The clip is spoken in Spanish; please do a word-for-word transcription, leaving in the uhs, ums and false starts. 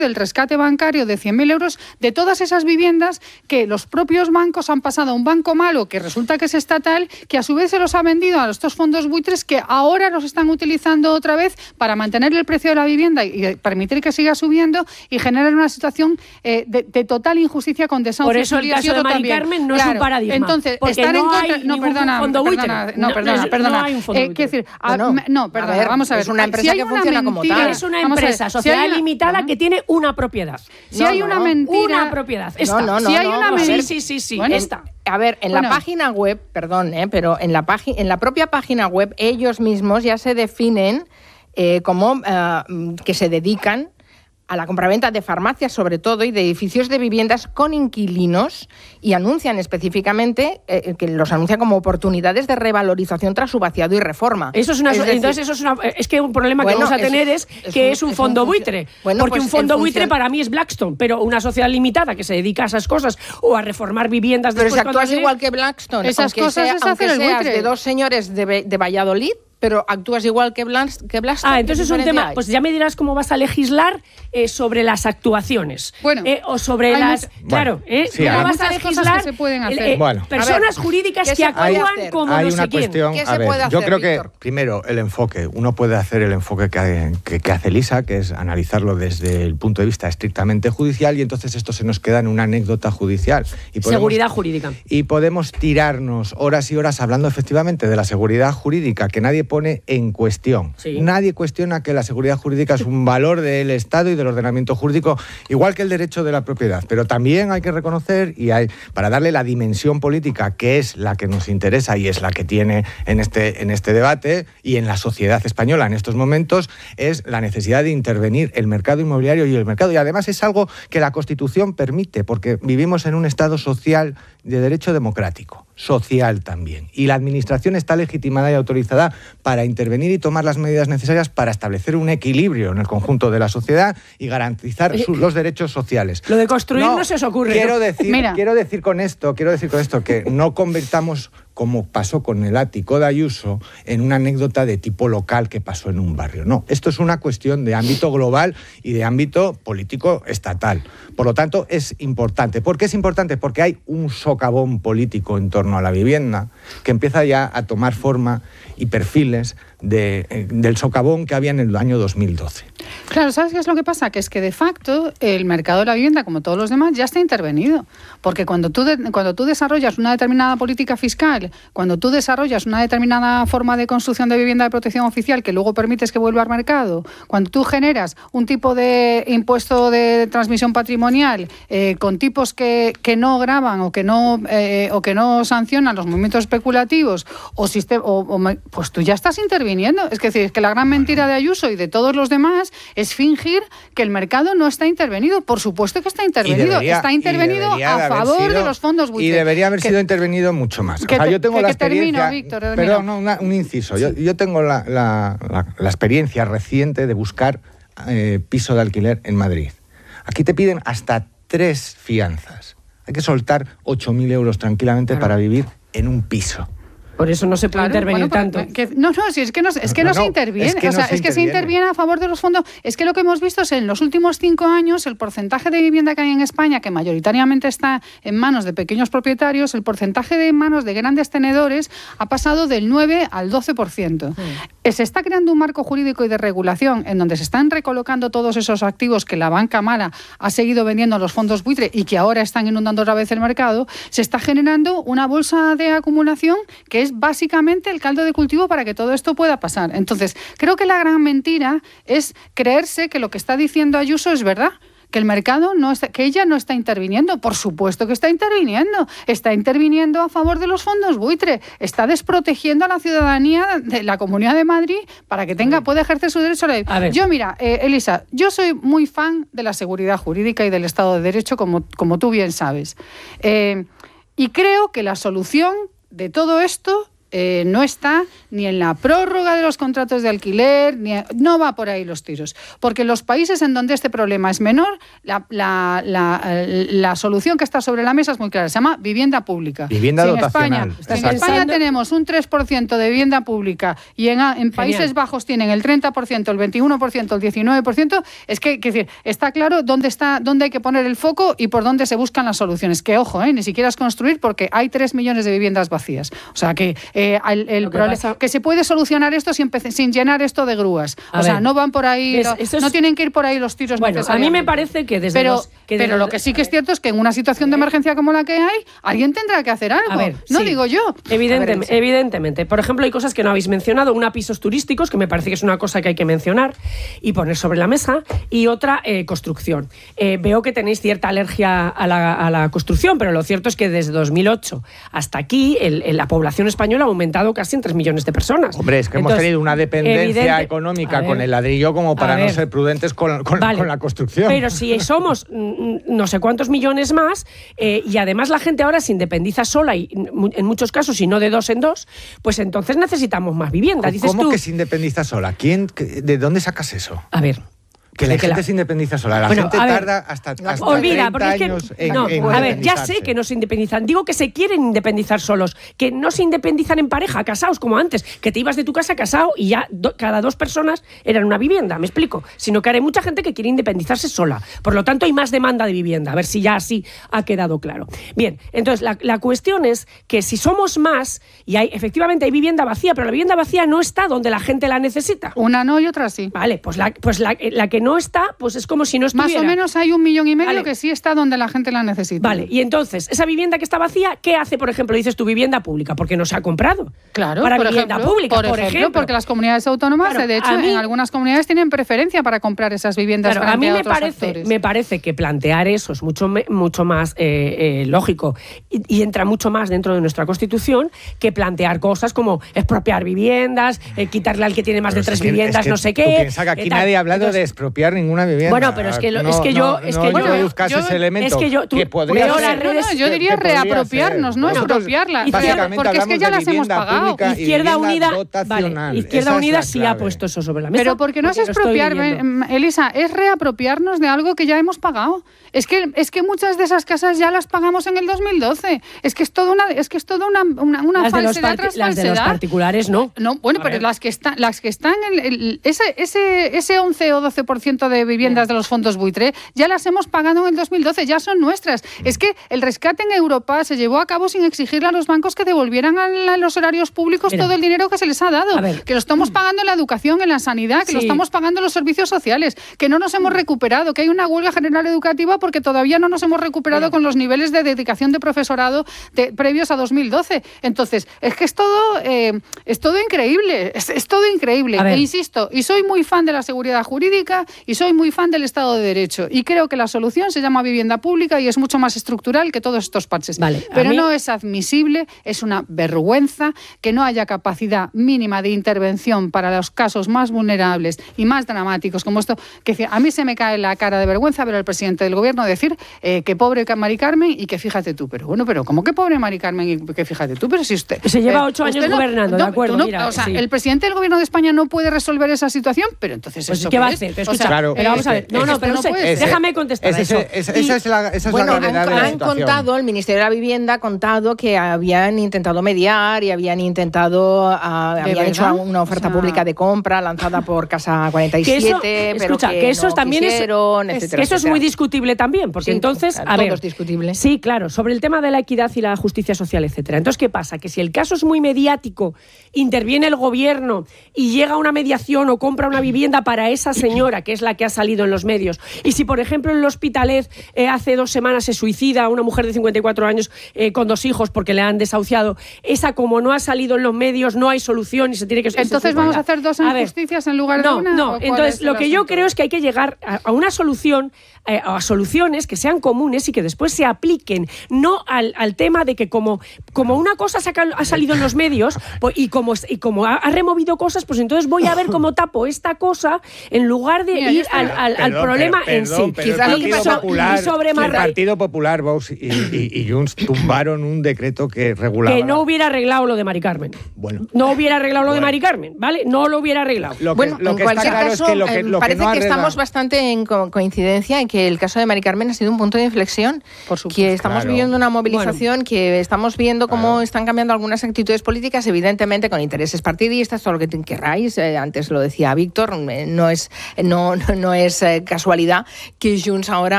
del rescate bancario de cien mil euros de todas esas viviendas que los propios bancos han pasado a un banco malo que resulta que es estatal, que a su vez se los ha vendido a estos fondos buitres que ahora los están utilizando otra vez para mantener el precio de la vivienda y permitir que siga subiendo y generar una situación eh, de, de total injusticia con desahucios. Por eso el caso de Mari Carmen no claro, es un paradigma. Entonces, porque estar no en contra, hay no, perdona, fondo buitre. Perdona, no, perdona, no, perdona. No hay un fondo eh, buitre. Decir, a, no, no, perdona, a ver, vamos a ver. Es una empresa si que funciona como tal. Es una empresa, ver, sociedad si una, limitada no. que tiene una propiedad. Si no, hay no, una mentira... Una propiedad. Esta. No, no, no. Si hay no, una no, mentira... Sí, sí, sí, sí. Bueno, esta. A ver, en bueno. la página web, perdón, eh, pero en la, página, en la propia página web ellos mismos ya se definen eh, como uh, que se dedican a la compraventa de farmacias, sobre todo, y de edificios de viviendas con inquilinos, y anuncian específicamente, eh, que los anuncian como oportunidades de revalorización tras su vaciado y reforma. Eso es una, es decir, entonces eso es una, es que un problema bueno, que vamos a tener es, es que un, es un es fondo un buitre. Bueno, porque pues un fondo buitre funcion... para mí es Blackstone, pero una sociedad limitada que se dedica a esas cosas o a reformar viviendas. Pero si después actúas se... igual que Blackstone, esas aunque cosas sea, es aunque hacer el seas buitre. de dos señores de, de Valladolid, pero actúas igual que, Blas, que Blackstone. Ah, entonces es un tema, hay? Pues ya me dirás cómo vas a legislar eh, sobre las actuaciones. Bueno, eh, o sobre las... Mucho... Claro, bueno, eh, sí, ¿cómo hay vas a legislar que se pueden hacer. Eh, bueno, personas ver, jurídicas que actúan hacer? como hay no una sé quién? cuestión, ¿Qué a se ver, puede hacer, yo creo Víctor? que primero el enfoque, uno puede hacer el enfoque que, que, que hace Elisa, que es analizarlo desde el punto de vista estrictamente judicial, y entonces esto se nos queda en una anécdota judicial. Y podemos, seguridad jurídica. Y podemos tirarnos horas y horas hablando efectivamente de la seguridad jurídica, que nadie pone en cuestión. Sí. Nadie cuestiona que la seguridad jurídica es un valor del Estado y del ordenamiento jurídico, igual que el derecho de la propiedad. Pero también hay que reconocer, y hay, para darle la dimensión política, que es la que nos interesa y es la que tiene en este, en este debate y en la sociedad española en estos momentos, es la necesidad de intervenir el mercado inmobiliario y el mercado. Y además es algo que la Constitución permite, porque vivimos en un Estado social de derecho democrático, social también. Y la Administración está legitimada y autorizada para intervenir y tomar las medidas necesarias para establecer un equilibrio en el conjunto de la sociedad y garantizar su, los derechos sociales. Lo de construir no, no se os ocurre. Quiero ¿no? decir, quiero decir con esto, quiero decir con esto que no convirtamos, como pasó con el ático de Ayuso, en una anécdota de tipo local que pasó en un barrio. No, esto es una cuestión de ámbito global y de ámbito político estatal. Por lo tanto, es importante. ¿Por qué es importante? Porque hay un socavón político en torno a la vivienda que empieza ya a tomar forma y perfiles de, eh, del socavón que había en el año dos mil doce. Claro, ¿sabes qué es lo que pasa? Que es que de facto el mercado de la vivienda, como todos los demás, ya está intervenido. Porque cuando tú, de, cuando tú desarrollas una determinada política fiscal, cuando tú desarrollas una determinada forma de construcción de vivienda de protección oficial que luego permites que vuelva al mercado, cuando tú generas un tipo de impuesto de transmisión patrimonial eh, con tipos que, que no gravan o que no, eh, o que no sancionan los movimientos especulativos, o, sistema, o, o pues tú ya estás interviniendo. Es decir, es que la gran mentira de Ayuso y de todos los demás es fingir que el mercado no está intervenido. Por supuesto que está intervenido. Debería, está intervenido a favor sido, de los fondos buitre. Y debería haber que, sido intervenido mucho más. Que, o sea, yo tengo que, la que experiencia... termino, Víctor, termino. Perdón, no, una, un inciso. Yo, yo tengo la, la, la, la experiencia reciente de buscar eh, piso de alquiler en Madrid. Aquí te piden hasta tres fianzas. Hay que soltar ocho mil euros tranquilamente claro. para vivir en un piso. Por eso no se puede claro, intervenir bueno, tanto. Que, no, no, si es que no, es que no, no, no se interviene. Es que, o sea, no se, es que interviene. se interviene a favor de los fondos. Es que lo que hemos visto es en los últimos cinco años el porcentaje de vivienda que hay en España, que mayoritariamente está en manos de pequeños propietarios, el porcentaje de manos de grandes tenedores ha pasado del nueve al doce por ciento. Sí. Se está creando un marco jurídico y de regulación en donde se están recolocando todos esos activos que la banca mala ha seguido vendiendo a los fondos buitre y que ahora están inundando otra vez el mercado. Se está generando una bolsa de acumulación que es básicamente el caldo de cultivo para que todo esto pueda pasar. Entonces, creo que la gran mentira es creerse que lo que está diciendo Ayuso es verdad, que el mercado no está, que ella no está interviniendo. Por supuesto que está interviniendo. Está interviniendo a favor de los fondos buitre. Está desprotegiendo a la ciudadanía de la Comunidad de Madrid para que tenga, pueda ejercer su derecho a la vida. Yo, mira, eh, Elisa, yo soy muy fan de la seguridad jurídica y del Estado de Derecho, como, como tú bien sabes. Eh, y creo que la solución de todo esto eh, no está ni en la prórroga de los contratos de alquiler, ni a, no va por ahí los tiros. Porque los países en donde este problema es menor, la, la, la, la solución que está sobre la mesa es muy clara, se llama vivienda pública. Vivienda si dotacional. En España, en España tenemos un tres por ciento de vivienda pública y en, en Países Bajos tienen el treinta por ciento, el veintiuno por ciento, el diecinueve por ciento, es que, que decir, está claro dónde está, dónde hay que poner el foco y por dónde se buscan las soluciones. Que ojo, eh, ni siquiera es construir porque hay tres millones de viviendas vacías. O sea que eh, el, el que, pasa... que se puede solucionar esto sin, sin llenar esto de grúas. A o ver, sea, no van por ahí, no, es... no tienen que ir por ahí los tiros bueno, necesariamente. A mí me parece que desde pero, los, que pero desde lo que sí que es cierto es que en una situación de emergencia como la que hay, alguien tendrá que hacer algo. A ver, no sí, digo yo. Evidente, ver, evidentemente. Por ejemplo, hay cosas que no habéis mencionado. Una, pisos turísticos, que me parece que es una cosa que hay que mencionar y poner sobre la mesa. Y otra, eh, construcción. Eh, veo que tenéis cierta alergia a la, a la construcción, pero lo cierto es que desde dos mil ocho hasta aquí el, el, la población española ha aumentado casi en tres millones de personas. Hombre, es que Entonces, hemos tenido una dependencia evidente, económica ver, con el ladrillo como para no ser prudentes con, con, vale, con la construcción. Pero si somos no sé cuántos millones más eh, y además la gente ahora se independiza sola y en muchos casos y no de dos en dos, pues entonces necesitamos más vivienda. Dices ¿Cómo tú, que se independiza sola? ¿Quién, ¿De dónde sacas eso? A ver... Que la que gente la... se independiza sola. La bueno, gente ver, tarda hasta, hasta olvida, treinta es que, años en, no, en a ver, ya sé que no se independizan. Digo que se quieren independizar solos. Que no se independizan en pareja, casados como antes. Que te ibas de tu casa casado y ya do, cada dos personas eran una vivienda. ¿Me explico? Sino que ahora hay mucha gente que quiere independizarse sola. Por lo tanto, hay más demanda de vivienda. A ver si ya así ha quedado claro. Bien, entonces la, la cuestión es que si somos más y hay efectivamente hay vivienda vacía, pero la vivienda vacía no está donde la gente la necesita. Una no y otra sí. Vale, pues la, pues la, la que no está, pues es como si no estuviera. Más o menos hay un millón y medio vale. que sí está donde la gente la necesita. Vale, y entonces, esa vivienda que está vacía, ¿qué hace, por ejemplo? Dices tu vivienda pública, porque no se ha comprado. Claro, para por vivienda ejemplo, pública, por, por ejemplo, ejemplo. Porque las comunidades autónomas, claro, de hecho, mí, en algunas comunidades tienen preferencia para comprar esas viviendas. Claro, a mí me parece, me parece que plantear eso es mucho, mucho más eh, eh, lógico y, y entra mucho más dentro de nuestra Constitución que plantear cosas como expropiar viviendas, eh, quitarle al que tiene más pero de tres es que, viviendas, es que no sé qué. Tú piensas que aquí nadie ha hablado Entonces, de expropiar ninguna vivienda. Bueno, pero es que, lo, no, es que yo... No, es no, que yo, yo buscas yo, ese elemento es que yo, tú, que podría veo ser, las redes, no, no, yo diría que, que reapropiarnos, no expropiarla. Porque es que ya las hemos pagado. Izquierda Unida, vale, Izquierda Unida sí ha puesto eso sobre la mesa. Pero porque no es expropiar, Elisa, es reapropiarnos de algo que ya hemos pagado. Es que, es que muchas de esas casas ya las pagamos en el dos mil doce. Es que es toda una, es que es toda una, una, una las falsedad de los tras falsedad. Las de los particulares no. No, bueno, a pero ver. las que están, las que están en el, ese, ese, ese once o doce por ciento de viviendas de los fondos buitre ya las hemos pagado en el dos mil doce, ya son nuestras. Es que el rescate en Europa se llevó a cabo sin exigirle a los bancos que devolvieran a los horarios públicos Mira, todo el dinero que se les ha dado. Que lo estamos pagando en la educación, en la sanidad, que sí. lo estamos pagando en los servicios sociales, que no nos hemos recuperado, que hay una huelga general educativa porque todavía no nos hemos recuperado Mira. con los niveles de dedicación de profesorado de, previos a dos mil doce. Entonces, es que es todo, eh, es todo increíble, es, es todo increíble. E insisto, y soy muy fan de la seguridad jurídica y soy muy fan del Estado de Derecho. Y creo que la solución se llama vivienda pública y es mucho más estructural que todos estos parches. Vale, Pero mí... no es admisible, es una vergüenza que no haya capacidad mínima de intervención para los casos más vulnerables y más dramáticos como esto, que a mí se me cae la cara de vergüenza ver al presidente del gobierno decir eh, que pobre Mari Carmen y que fíjate tú. Pero bueno, pero ¿cómo que pobre Mari Carmen y que fíjate tú? Pero si usted... Se lleva ocho eh, años no, gobernando, no, de acuerdo. No, mira, o sea, sí. el presidente del gobierno de España no puede resolver esa situación, pero entonces pues eso ¿qué va a es? hacer? Pero, o escucha, sea, claro, pero vamos a ver. No, no, pero no sé, ese, déjame contestar ese, a eso. Esa, esa es la, esa es bueno, la gravedad han, de la han situación. contado, el Ministerio de la Vivienda ha contado que habían intentado mediar y habían intentado, uh, habían verdad? hecho una oferta o sea, pública de compra lanzada por Casa cuarenta y siete, que eso, pero escucha, que, que eso no también quisieron, es, etcétera, es, que eso etcétera. es muy discutible también, porque sí, entonces, claro, a todo ver, es discutible. Sí, claro, sobre el tema de la equidad y la justicia social, etcétera. Entonces, ¿qué pasa? Que si el caso es muy mediático, interviene el gobierno y llega a una mediación o compra una vivienda para esa señora, que es la que ha salido en los medios, y si, por ejemplo, en el Hospitalet eh, hace dos semanas se suicida una mujer de cincuenta y cuatro años eh, con dos hijos porque le han desahuciado, esa como no ha salido en los medios, no hay solución y se tiene que... Entonces vamos a hacer dos injusticias en lugar de no, una. No, entonces lo que yo creo es que hay que llegar a, a una solución, eh, a soluciones que sean comunes y que después se apliquen, no al, al tema de que como, como una cosa se ha, ha salido en los medios pues, y como, y como ha, ha removido cosas, pues entonces voy a ver cómo tapo esta cosa en lugar de ir mira, al, al, perdón, al problema pero, en perdón, sí. pero Quizá el lo que Partido pasó Popular, sobre el Marra- Partido Popular, Vox y, y, y Junts tumbaron un decreto que regulaba... que no hubiera arreglado lo de Mari Carmen. Bueno. No hubiera arreglado lo de Bueno. Mari Carmen, ¿vale? No lo hubiera arreglado. Lo que, Bueno, lo en que está cualquier claro caso, es que lo que, eh, lo que parece no que arregla- estamos bastante en co- coincidencia en que el caso de Mari Carmen ha sido un punto de inflexión. Por supuesto. Que estamos Claro. viviendo una movilización, que estamos viendo cómo Claro. están cambiando algunas actitudes políticas, evidentemente con intereses partidistas, todo lo que te querráis. Eh, antes lo decía Víctor, eh, no es, no, no, no es eh, casualidad que Junts ahora